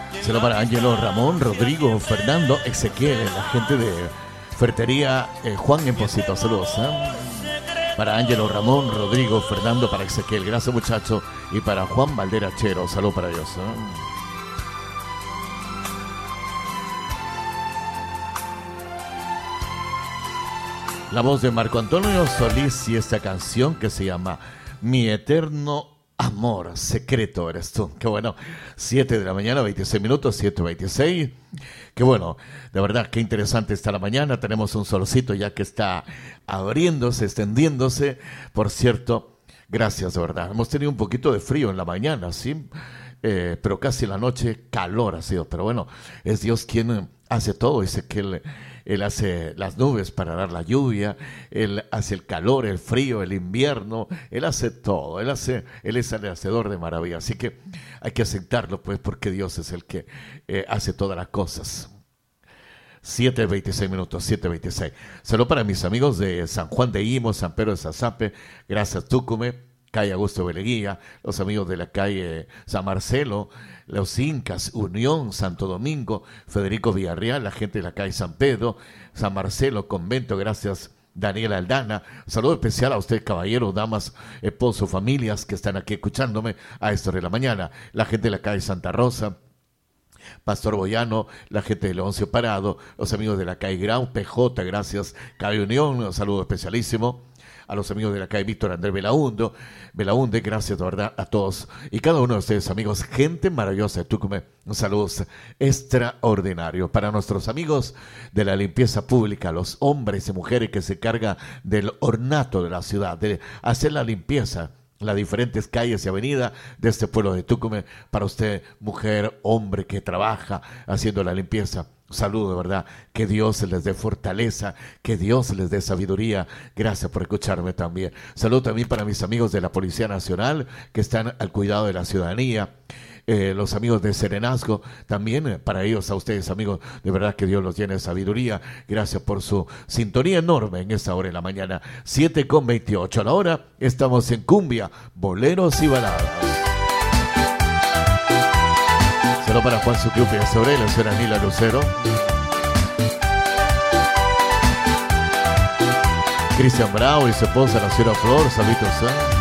Saludos para Ángelo, Ramón, Rodrigo, Fernando, Ezequiel, la gente de Ferretería Juan en Pocito. Saludos. Para Ángelo, Ramón, Rodrigo, Fernando, para Ezequiel. Gracias, muchachos. Y para Juan Valderachero. Saludos para ellos. La voz de Marco Antonio Solís y esta canción que se llama Mi Eterno Amor Secreto Eres Tú. Qué bueno, 7 de la mañana, 26 minutos, 7:26. Qué bueno, de verdad, qué interesante está la mañana. Tenemos un solcito ya que está abriéndose, extendiéndose. Por cierto, gracias, de verdad. Hemos tenido un poquito de frío en la mañana, ¿sí? Pero casi en la noche calor ha sido. Pero bueno, es Dios quien hace todo. Dice que Él hace las nubes para dar la lluvia, Él hace el calor, el frío, el invierno, Él hace todo, Él es el hacedor de maravillas. Así que hay que aceptarlo, pues, porque Dios es el que hace todas las cosas. 7:26 minutos, 7:26. Saludos para mis amigos de San Juan de Imo, San Pedro de Sazape, gracias Túcume, calle Augusto Beleguía, los amigos de la calle San Marcelo, los Incas, Unión, Santo Domingo, Federico Villarreal, la gente de la calle San Pedro, San Marcelo, Convento, gracias Daniela Aldana. Un saludo especial a usted, caballero, damas, esposos, familias que están aquí escuchándome a esta hora de la mañana. La gente de la calle Santa Rosa, Pastor Boyano, la gente de Leoncio Parado, los amigos de la calle Grau, PJ, gracias, calle Unión, un saludo especialísimo. A los amigos de la calle Víctor Andrés Belaunde, gracias de verdad a todos y cada uno de ustedes, amigos, gente maravillosa de Tucumán, un saludo extraordinario para nuestros amigos de la limpieza pública, los hombres y mujeres que se cargan del ornato de la ciudad, de hacer la limpieza, las diferentes calles y avenidas de este pueblo de Tucumán. Para usted, mujer, hombre que trabaja haciendo la limpieza, saludo de verdad, que Dios les dé fortaleza, que Dios les dé sabiduría. Gracias por escucharme también. Saludo también para mis amigos de la Policía Nacional que están al cuidado de la ciudadanía. Los amigos de Serenazgo, también para ellos, a ustedes amigos, de verdad que Dios los llene de sabiduría. Gracias por su sintonía enorme en esta hora de la mañana, 7:28. A la hora estamos en cumbia, boleros y baladas. Saludos para Juan Sucrupi de Sobre, la señora Nila Lucero, Cristian Bravo y su esposa, la señora Flor, saludos.